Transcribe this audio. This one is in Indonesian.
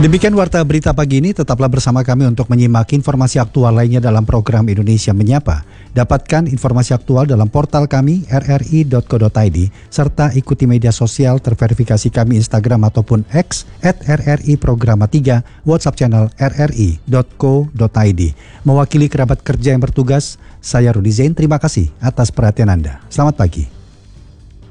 Demikian Warta Berita Pagi ini, tetaplah bersama kami untuk menyimak informasi aktual lainnya dalam program Indonesia Menyapa. Dapatkan informasi aktual dalam portal kami rri.co.id serta ikuti media sosial terverifikasi kami Instagram ataupun X @RRI Programa 3, WhatsApp channel rri.co.id. Mewakili kerabat kerja yang bertugas, saya Rudi Zain, terima kasih atas perhatian Anda. Selamat pagi.